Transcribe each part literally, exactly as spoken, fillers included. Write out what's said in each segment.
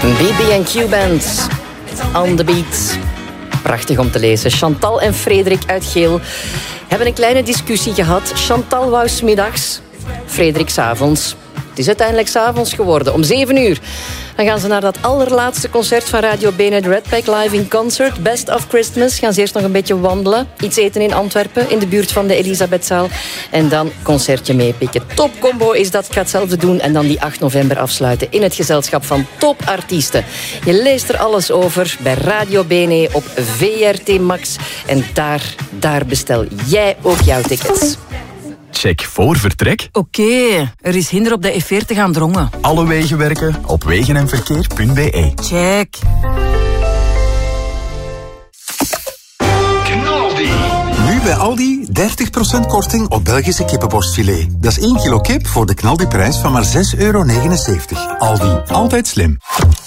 B B en Q Band, On The Beat. Prachtig om te lezen. Chantal en Frederik uit Geel hebben een kleine discussie gehad. Chantal wou 's middags, Frederik 's avonds. Het is uiteindelijk 's avonds geworden, om zeven uur. Dan gaan ze naar dat allerlaatste concert van Radio B N, Red Pack Live in Concert. Best of Christmas. Gaan ze eerst nog een beetje wandelen. Iets eten in Antwerpen, in de buurt van de Elisabethzaal. En dan concertje meepikken. Topcombo is dat. Ik ga hetzelfde doen. En dan die acht november afsluiten in het gezelschap van topartiesten. Je leest er alles over bij Radio B N op V R T Max. En daar, daar bestel jij ook jouw tickets. Check voor vertrek. Oké, okay, er is hinder op de F veertig aan Drongen. Alle wegen werken op wegenenverkeer punt b e. Check. Knaldi. Nu bij Aldi dertig procent korting op Belgische kippenborstfilet. Dat is één kilo kip voor de knaldiprijs van maar zes euro negenenzeventig. Aldi, altijd slim.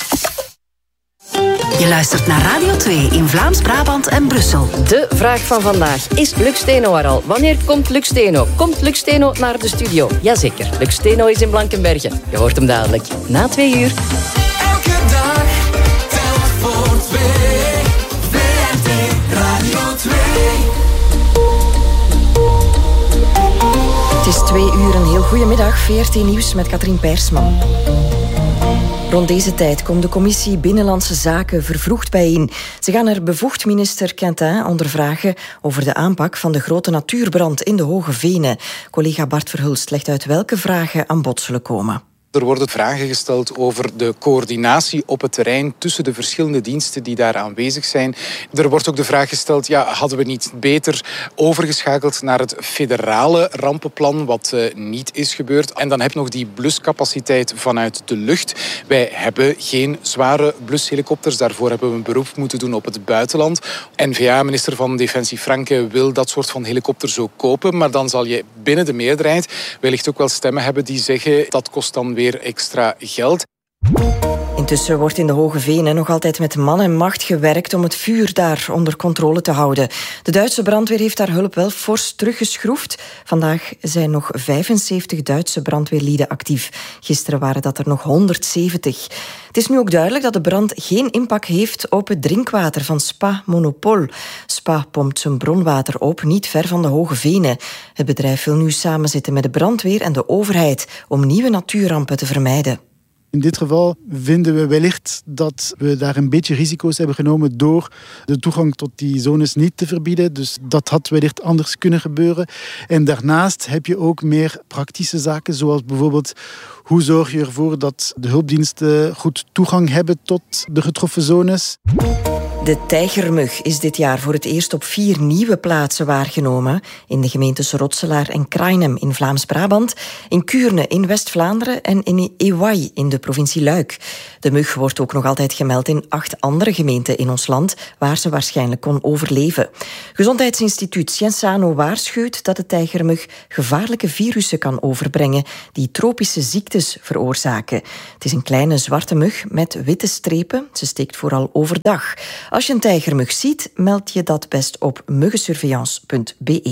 Je luistert naar Radio twee in Vlaams-Brabant en Brussel. De vraag van vandaag. Is Lux Steno er al? Wanneer komt Lux Steno? Komt Lux Steno naar de studio? Jazeker. Lux Steno is in Blankenbergen. Je hoort hem dadelijk. Na twee uur. Elke dag telt voor twee. V R T Radio twee. Het is twee uur. Een heel goede middag. V R T Nieuws met Katrien Persman. Rond deze tijd komt de commissie Binnenlandse Zaken vervroegd bijeen. Ze gaan er bevoegd minister Quentin ondervragen over de aanpak van de grote natuurbrand in de Hoge Venen. Collega Bart Verhulst legt uit welke vragen aan bod zullen komen. Er worden vragen gesteld over de coördinatie op het terrein tussen de verschillende diensten die daar aanwezig zijn. Er wordt ook de vraag gesteld, ja, hadden we niet beter overgeschakeld naar het federale rampenplan, wat uh, niet is gebeurd. En dan heb je nog die bluscapaciteit vanuit de lucht. Wij hebben geen zware blushelikopters, daarvoor hebben we een beroep moeten doen op het buitenland. N V A, minister van Defensie Franke, wil dat soort van helikopters ook kopen, maar dan zal je binnen de meerderheid wellicht ook wel stemmen hebben die zeggen dat kost dan weer extra geld. Intussen wordt in de Hoge Venen nog altijd met man en macht gewerkt om het vuur daar onder controle te houden. De Duitse brandweer heeft haar hulp wel fors teruggeschroefd. Vandaag zijn nog vijfenzeventig Duitse brandweerlieden actief. Gisteren waren dat er nog honderdzeventig. Het is nu ook duidelijk dat de brand geen impact heeft op het drinkwater van Spa Monopol. Spa pompt zijn bronwater op, niet ver van de Hoge Venen. Het bedrijf wil nu samenzitten met de brandweer en de overheid om nieuwe natuurrampen te vermijden. In dit geval vinden we wellicht dat we daar een beetje risico's hebben genomen door de toegang tot die zones niet te verbieden. Dus dat had wellicht anders kunnen gebeuren. En daarnaast heb je ook meer praktische zaken, zoals bijvoorbeeld hoe zorg je ervoor dat de hulpdiensten goed toegang hebben tot de getroffen zones. De tijgermug is dit jaar voor het eerst op vier nieuwe plaatsen waargenomen. In de gemeentes Rotselaar en Krainem in Vlaams-Brabant, in Kuurne in West-Vlaanderen en in Ewai in de provincie Luik. De mug wordt ook nog altijd gemeld in acht andere gemeenten in ons land, waar ze waarschijnlijk kon overleven. Gezondheidsinstituut Cienzano waarschuwt dat de tijgermug gevaarlijke virussen kan overbrengen die tropische ziektes veroorzaken. Het is een kleine zwarte mug met witte strepen. Ze steekt vooral overdag. Als je een tijgermug ziet, meld je dat best op muggensurveillance punt b e.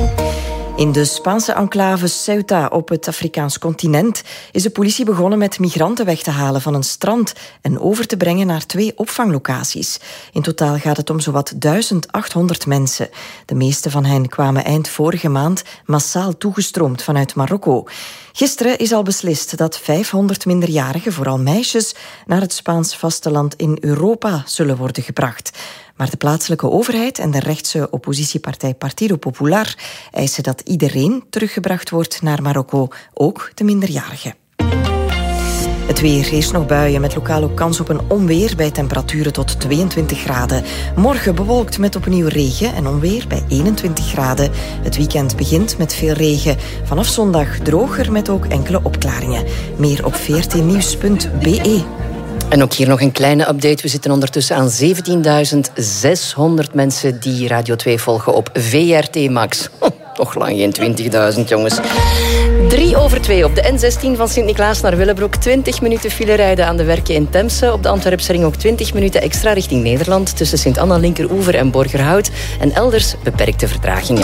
In de Spaanse enclave Ceuta op het Afrikaans continent is de politie begonnen met migranten weg te halen van een strand en over te brengen naar twee opvanglocaties. In totaal gaat het om zowat duizend achthonderd mensen. De meeste van hen kwamen eind vorige maand massaal toegestroomd vanuit Marokko. Gisteren is al beslist dat vijfhonderd minderjarigen, vooral meisjes, naar het Spaans vasteland in Europa zullen worden gebracht. Maar de plaatselijke overheid en de rechtse oppositiepartij Partido Popular eisen dat iedereen teruggebracht wordt naar Marokko, ook de minderjarigen. Het weer, eerst nog buien met lokaal ook kans op een onweer bij temperaturen tot tweeëntwintig graden. Morgen bewolkt met opnieuw regen en onweer bij eenentwintig graden. Het weekend begint met veel regen. Vanaf zondag droger met ook enkele opklaringen. Meer op v r t nieuws punt b e. En ook hier nog een kleine update. We zitten ondertussen aan zeventienduizend zeshonderd mensen die Radio twee volgen op V R T Max. Oh, toch lang geen twintigduizend, jongens. Drie over twee op de N zestien van Sint-Niklaas naar Willebroek. twintig minuten file rijden aan de werken in Temse. Op de Antwerpse ring ook twintig minuten extra richting Nederland tussen Sint-Anna, Linkeroever en Borgerhout. En elders beperkte vertragingen.